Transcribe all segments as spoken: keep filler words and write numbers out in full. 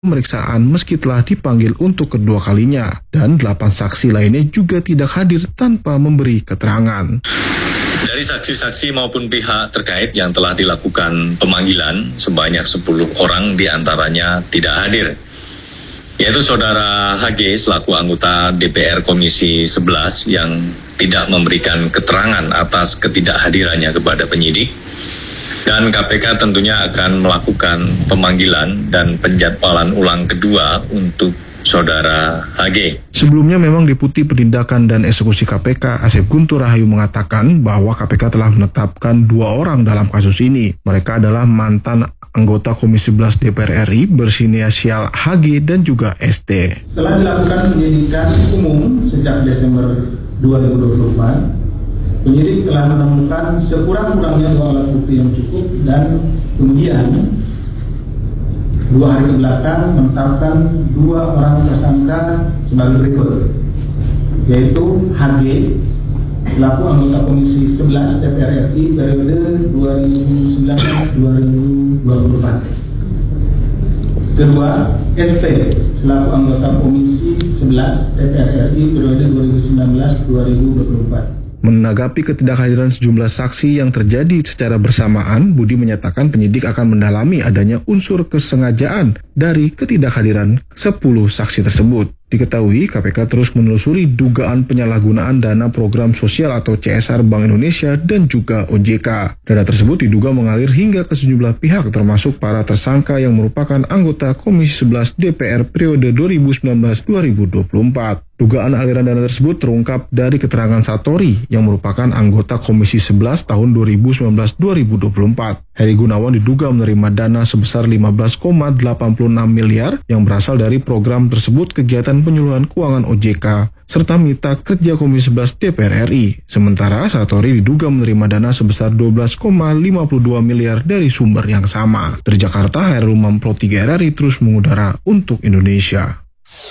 pemeriksaan meski telah dipanggil untuk kedua kalinya, dan delapan saksi lainnya juga tidak hadir tanpa memberi keterangan. Dari saksi-saksi maupun pihak terkait yang telah dilakukan pemanggilan, sebanyak sepuluh orang diantaranya tidak hadir, yaitu Saudara H G selaku anggota D P R Komisi sebelas yang tidak memberikan keterangan atas ketidakhadirannya kepada penyidik. Dan K P K tentunya akan melakukan pemanggilan dan penjadwalan ulang kedua untuk Saudara H G. Sebelumnya memang Deputi Penindakan dan Eksekusi K P K Asep Guntur Rahayu mengatakan bahwa K P K telah menetapkan dua orang dalam kasus ini. Mereka adalah mantan anggota Komisi sebelas D P R R I berinisial H G dan juga S T. Setelah dilakukan penyidikan umum sejak Desember dua ribu dua puluh empat, penyidik telah menemukan sekurang-kurangnya dua alat bukti yang cukup dan kemudian dua hari kebelakang menetapkan dua orang tersangka sebagai berikut, yaitu H G selaku anggota Komisi sebelas D P R R I periode dua ribu sembilan belas sampai dua ribu dua puluh empat. Kedua, S T selaku anggota Komisi sebelas D P R R I periode dua ribu sembilan belas sampai dua ribu dua puluh empat. Menanggapi ketidakhadiran sejumlah saksi yang terjadi secara bersamaan, Budi menyatakan penyidik akan mendalami adanya unsur kesengajaan dari ketidakhadiran sepuluh saksi tersebut. Diketahui K P K terus menelusuri dugaan penyalahgunaan dana program sosial atau C S R Bank Indonesia dan juga O J K. Dana tersebut diduga mengalir hingga ke sejumlah pihak termasuk para tersangka yang merupakan anggota Komisi sebelas D P R periode dua ribu sembilan belas sampai dua ribu dua puluh empat. Dugaan aliran dana tersebut terungkap dari keterangan Satori yang merupakan anggota Komisi sebelas tahun dua ribu sembilan belas sampai dua ribu dua puluh empat. Heri Gunawan diduga menerima dana sebesar lima belas koma delapan puluh enam miliar yang berasal dari program tersebut kegiatan penyuluhan keuangan O J K serta mitra kerja Komisi sebelas D P R R I. Sementara Satori diduga menerima dana sebesar dua belas koma lima puluh dua miliar dari sumber yang sama. Dari Jakarta, Hairul Umam Pro tiga R R I terus mengudara untuk Indonesia.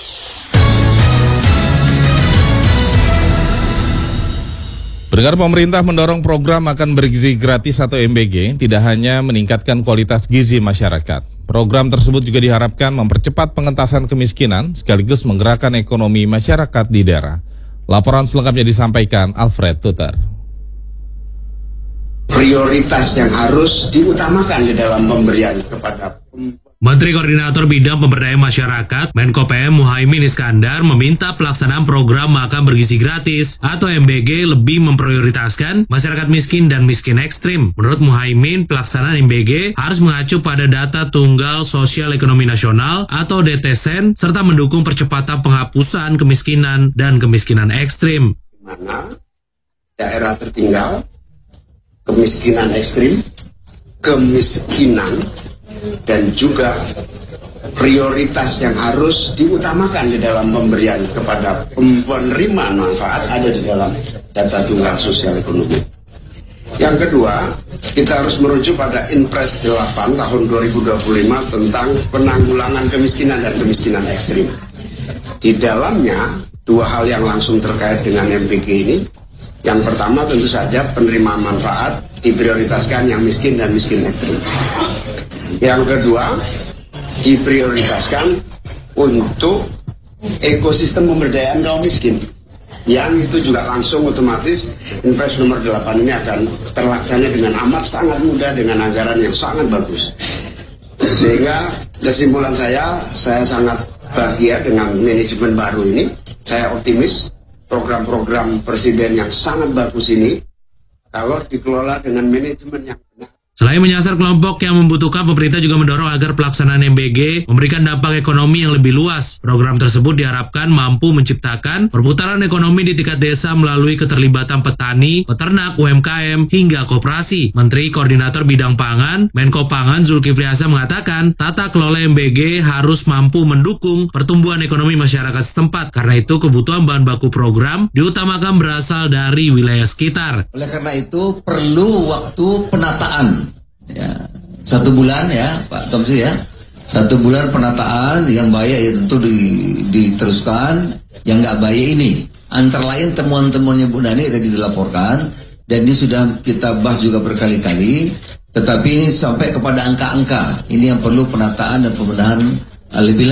Pendengar, pemerintah mendorong program makan bergizi gratis atau M B G tidak hanya meningkatkan kualitas gizi masyarakat. Program tersebut juga diharapkan mempercepat pengentasan kemiskinan sekaligus menggerakkan ekonomi masyarakat di daerah. Laporan selengkapnya disampaikan Alfred Tuter. Prioritas yang harus diutamakan di dalam pemberian kepada Menteri Koordinator Bidang Pemberdayaan Masyarakat Menko P M Muhaimin Iskandar meminta pelaksanaan program makan bergizi gratis atau M B G lebih memprioritaskan masyarakat miskin dan miskin ekstrim. Menurut Muhaimin, pelaksanaan M B G harus mengacu pada data Tunggal Sosial Ekonomi Nasional atau D T S E N serta mendukung percepatan penghapusan kemiskinan dan kemiskinan ekstrim. Mana daerah tertinggal, kemiskinan ekstrim, kemiskinan dan juga prioritas yang harus diutamakan di dalam pemberian kepada penerima manfaat ada di dalam data tunggal sosial ekonomi. Yang kedua, kita harus merujuk pada Inpres delapan tahun dua ribu dua puluh lima tentang penanggulangan kemiskinan dan kemiskinan ekstrim. Di dalamnya, dua hal yang langsung terkait dengan M B G ini. Yang pertama tentu saja penerima manfaat diprioritaskan yang miskin dan miskin ekstrim. Yang kedua, diprioritaskan untuk ekosistem pemberdayaan kaum miskin. Yang itu juga langsung otomatis Inpres nomor delapan ini akan terlaksana dengan amat sangat mudah dengan anggaran yang sangat bagus. Sehingga kesimpulan saya, saya sangat bahagia dengan manajemen baru ini. Saya optimis program-program Presiden yang sangat bagus ini kalau dikelola dengan manajemen yang benar. Selain menyasar kelompok yang membutuhkan, pemerintah juga mendorong agar pelaksanaan M B G memberikan dampak ekonomi yang lebih luas. Program tersebut diharapkan mampu menciptakan perputaran ekonomi di tingkat desa melalui keterlibatan petani, peternak, U M K M, hingga koperasi. Menteri Koordinator Bidang Pangan, Menko Pangan Zulkifli Hasan mengatakan, tata kelola M B G harus mampu mendukung pertumbuhan ekonomi masyarakat setempat. Karena itu, kebutuhan bahan baku program diutamakan berasal dari wilayah sekitar. Oleh karena itu, perlu waktu penataan. Ya, satu bulan ya Pak Tomsi ya, satu bulan penataan. Yang baik ya tentu di, diteruskan, yang nggak baik ini antara lain temuan-temuannya Bu Nani tadi dilaporkan dan ini sudah kita bahas juga berkali-kali, tetapi sampai kepada angka-angka ini yang perlu penataan dan pembenahan lebih